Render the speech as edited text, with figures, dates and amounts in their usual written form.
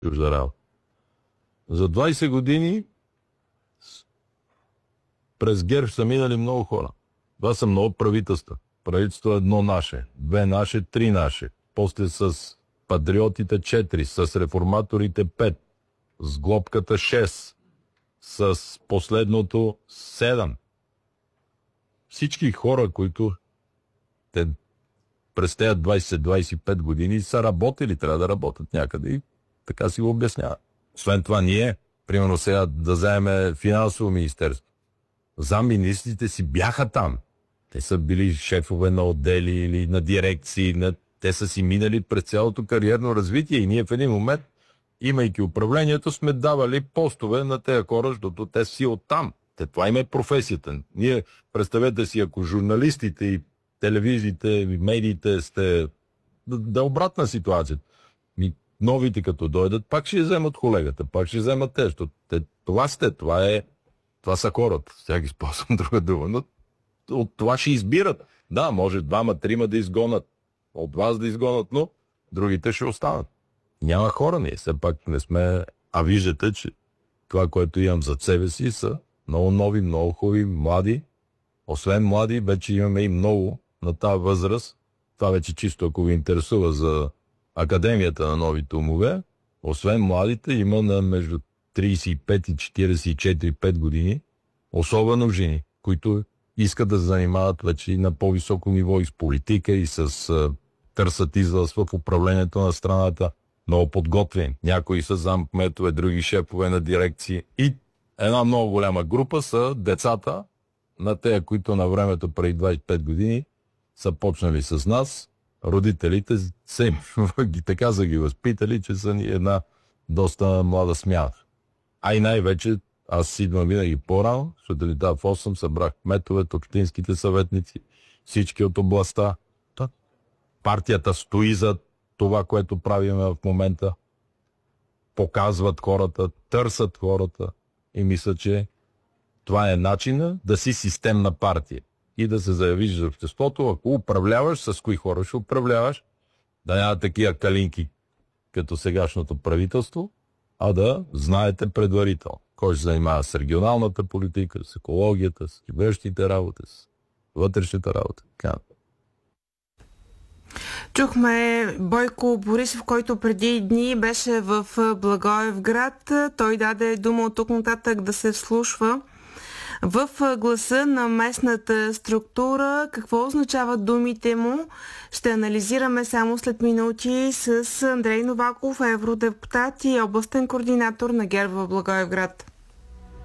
чужда работа. За 20 години през ГЕРБ са минали много хора. Това са много правителства. Правителство едно наше, две наше, три наше. После с патриотите 4, с реформаторите 5, с глобката 6, с последното 7. Всички хора, които те през тези 20-25 години са работили, трябва да работят някъде и така си го обяснява. Освен това ние, примерно сега да вземем финансово министерство. Замминистрите си бяха там. Те са били шефове на отдели или на дирекции. Те са си минали през цялото кариерно развитие и ние в един момент, имайки управлението, сме давали постове на тези хора, защото те си оттам. Това им е професията. Ние, представете си, ако журналистите и телевизиите и медиите сте да обратна ситуация. Новите като дойдат, пак ще вземат колегата, пак ще вземат те, защото това сте, това са хората. Сега ги използвам друга дума, но от това ще избират. Да, може двама-трима да изгонят, от вас да изгонят, но другите ще останат. Няма хора ние, все пак не сме... А виждате, че това, което имам зад себе си, са много нови, много хубави, млади. Освен млади, вече имаме и много на тази възраст. Това вече чисто, ако ви интересува за Академията на новите умове. Освен младите, има на между 35 и 44-5 години, особено жени, които искат да се занимават вече на по-високо ниво и с политика, и с търсят излъз в управлението на страната. Много подготвени. Някои са замкметове, други шефове на дирекции. И една много голяма група са децата на тези, които на времето преди 25 години са почнали с нас. Родителите са им така са ги възпитали, че са ни една доста млада смяна. А и най-вече аз идвам винаги по-рано, сутринта в 8 събрах кметовете, общинските съветници, всички от областта. Партията стои за това, което правим в момента. Показват хората, търсят хората и мисля, че това е начина да си системна партия и да се заявиш за обществото. Ако управляваш, с кои хора ще управляваш, да няма такива калинки като сегашното правителство, а да знаете предварително кой ще занимава с регионалната политика, с екологията, с външните работи, с вътрешната работа. Чухме Бойко Борисов, който преди дни беше в Благоевград. Той даде дума от тук нататък да се вслушва в гласа на местната структура. Какво означават думите му? Ще анализираме само след минути с Андрей Новаков, евродепутат и областен координатор на ГЕРБ в Благоевград.